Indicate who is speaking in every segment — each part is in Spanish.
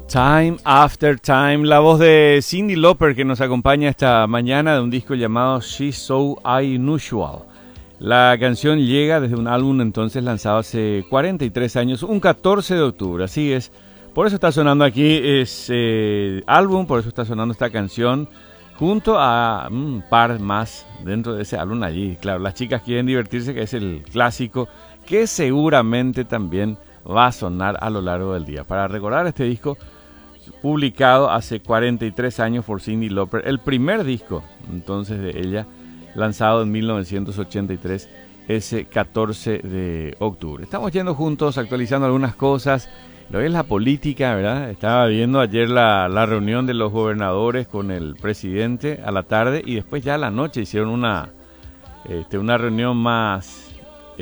Speaker 1: Time After Time, la voz de Cyndi Lauper que nos acompaña esta mañana de un disco llamado She's So Unusual. La canción llega desde un álbum entonces lanzado hace 43 años, un 14 de octubre, así es. Por eso está sonando aquí ese álbum, por eso está sonando esta canción, junto a un par más dentro de ese álbum allí. Claro, las chicas quieren divertirse, que es el clásico, que seguramente también va a sonar a lo largo del día. Para recordar este disco, publicado hace 43 años por Cyndi Lauper, el primer disco entonces de ella, lanzado en 1983, ese 14 de octubre. Estamos yendo juntos, actualizando algunas cosas, lo que es la política, ¿verdad? Estaba viendo ayer la reunión de los gobernadores con el presidente a la tarde y después ya a la noche hicieron una reunión más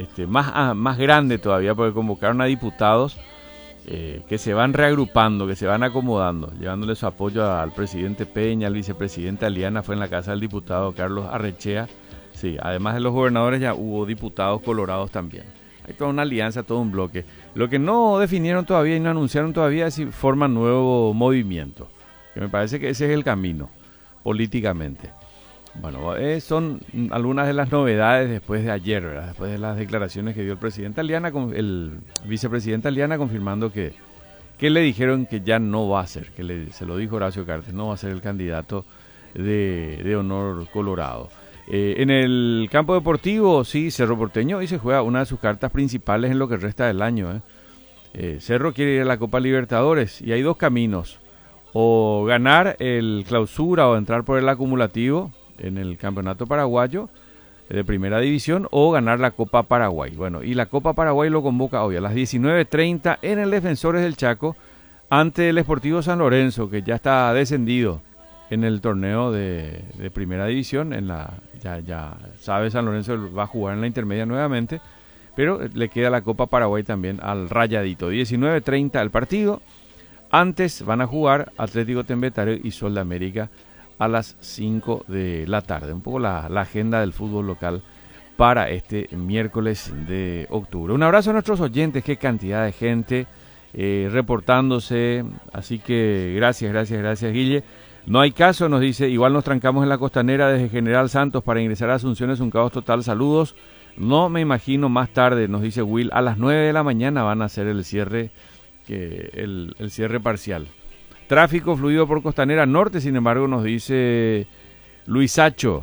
Speaker 1: grande todavía, porque convocaron a diputados que se van reagrupando, que se van acomodando, llevándole su apoyo al presidente Peña, al vicepresidente Aliana, fue en la casa del diputado Carlos Arrechea. Sí, además de los gobernadores ya hubo diputados colorados también. Hay toda una alianza, todo un bloque. Lo que no definieron todavía y no anunciaron todavía es si forman nuevo movimiento, que me parece que ese es el camino políticamente. Bueno, son algunas de las novedades después de ayer, ¿verdad? Después de las declaraciones que dio el presidente Aliana, el vicepresidente Aliana, confirmando que le dijeron que ya no va a ser, se lo dijo Horacio Cartes, no va a ser el candidato de honor colorado. En el campo deportivo, sí, Cerro Porteño hoy se juega una de sus cartas principales en lo que resta del año. Cerro quiere ir a la Copa Libertadores y hay dos caminos: o ganar el clausura o entrar por el acumulativo en el campeonato paraguayo de primera división, o ganar la Copa Paraguay. Bueno, y la Copa Paraguay lo convoca hoy a las 19:30 en el Defensores del Chaco ante el Sportivo San Lorenzo, que ya está descendido en el torneo de primera división. Ya sabe, San Lorenzo va a jugar en la intermedia nuevamente, pero le queda la Copa Paraguay también al Rayadito. 19:30 el partido. Antes van a jugar Atlético Tembetario y Sol de América a las 5 de la tarde. Un poco la agenda del fútbol local para este miércoles de octubre. Un abrazo a nuestros oyentes, qué cantidad de gente reportándose. Así que gracias Guille. No hay caso, nos dice, igual nos trancamos en la costanera desde General Santos para ingresar a Asunción, es un caos total, saludos. No me imagino más tarde, nos dice Will, a las 9 de la mañana van a hacer el cierre, el cierre parcial. Tráfico fluido por Costanera Norte, sin embargo, nos dice Luisacho.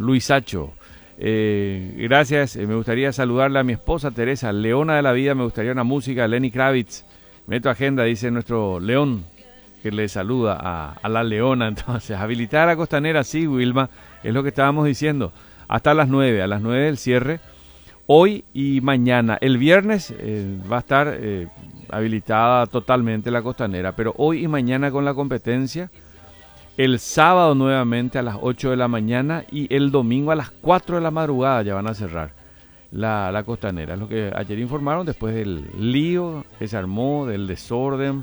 Speaker 1: Gracias, me gustaría saludarle a mi esposa Teresa, Leona de la Vida, me gustaría una música, Lenny Kravitz. Meto agenda, dice nuestro León, que le saluda a la Leona. Entonces, habilitar a Costanera, sí, Wilma, es lo que estábamos diciendo. Hasta las 9 el cierre. Hoy y mañana. El viernes va a estar habilitada totalmente la Costanera, pero hoy y mañana con la competencia. El sábado nuevamente a las 8 de la mañana y el domingo a las 4 de la madrugada ya van a cerrar la Costanera. Es lo que ayer informaron después del lío que se armó, del desorden